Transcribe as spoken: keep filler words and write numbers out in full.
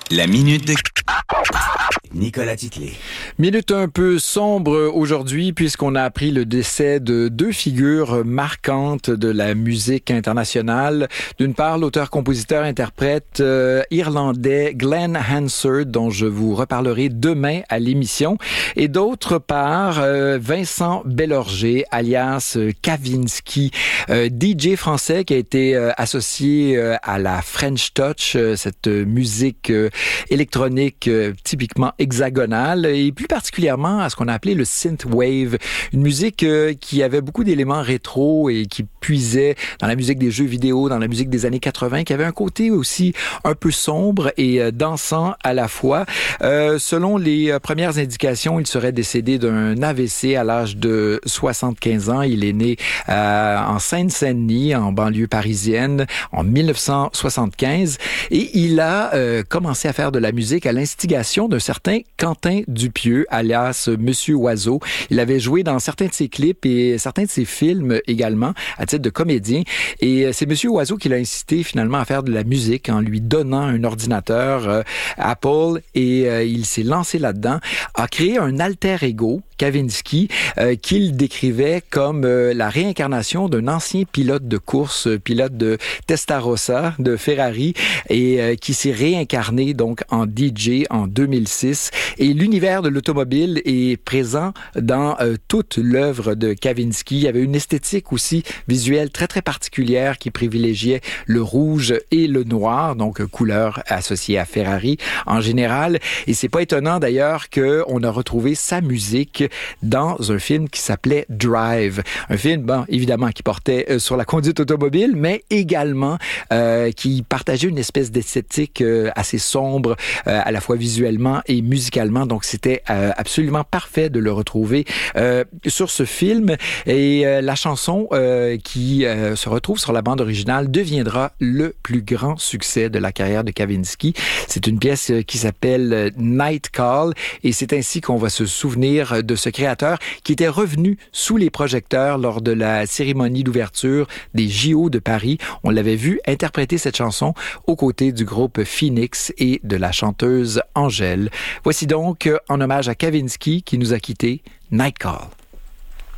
La minute de Nicolas Titley. Minute un peu sombre aujourd'hui puisqu'on a appris le décès de deux figures marquantes de la musique internationale. D'une part, l'auteur-compositeur-interprète euh, irlandais Glenn Hansard, dont je vous reparlerai demain à l'émission. Et d'autre part, euh, Vincent Bellorgé, alias euh, Kavinsky, euh, D J français qui a été euh, associé euh, à la French Touch, euh, cette musique euh, électronique euh, typiquement hexagonale, et plus particulièrement à ce qu'on a appelé le synthwave, une musique euh, qui avait beaucoup d'éléments rétro et qui puisait dans la musique des jeux vidéo, dans la musique des années quatre-vingts, qui avait un côté aussi un peu sombre et euh, dansant à la fois. Euh, selon les euh, premières indications, il serait décédé d'un A V C à l'âge de soixante-quinze ans. Il est né euh, en Seine-Saint-Denis, en banlieue parisienne, en mille neuf cent soixante-quinze, et il a euh, commencé à faire de la musique à l'instigation d'un certain Quentin Dupieux, alias Monsieur Oiseau. Il avait joué dans certains de ses clips et certains de ses films également, à titre de comédien. Et c'est Monsieur Oiseau qui l'a incité finalement à faire de la musique en lui donnant un ordinateur euh, Apple, et euh, il s'est lancé là-dedans, a créé un alter ego, Kavinsky, euh, qu'il décrivait comme euh, la réincarnation d'un ancien pilote de course, pilote de Testarossa, de Ferrari, et euh, qui s'est réincarné donc en D J en deux mille six. Et l'univers de l'automobile est présent dans euh, toute l'œuvre de Kavinsky. Il y avait une esthétique aussi visuelle très très particulière qui privilégiait le rouge et le noir, donc euh, couleurs associées à Ferrari en général. Et c'est pas étonnant d'ailleurs qu'on a retrouvé sa musique dans un film qui s'appelait Drive. Un film, bon, évidemment, qui portait euh, sur la conduite automobile, mais également euh, qui partageait une espèce d'esthétique euh, assez sombre, euh, à la fois visuellement et musicalement. Donc, c'était euh, absolument parfait de le retrouver euh, sur ce film. Et euh, la chanson euh, qui euh, se retrouve sur la bande originale deviendra le plus grand succès de la carrière de Kavinsky. C'est une pièce qui s'appelle Night Call, et c'est ainsi qu'on va se souvenir de ce créateur qui était revenu sous les projecteurs lors de la cérémonie d'ouverture des J O de Paris. On l'avait vu interpréter cette chanson aux côtés du groupe Phoenix et de la chanteuse Angèle. Voici donc, en hommage à Kavinsky qui nous a quittés, Night Call.